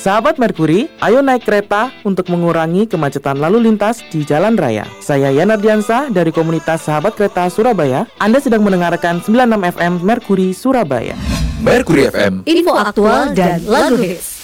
Sahabat Merkuri, ayo naik kereta untuk mengurangi kemacetan lalu lintas di jalan raya. Saya Yana Diansah dari komunitas Sahabat Kereta Surabaya. Anda sedang mendengarkan 96 FM Merkuri Surabaya. Merkuri FM, info aktual dan lagu hits.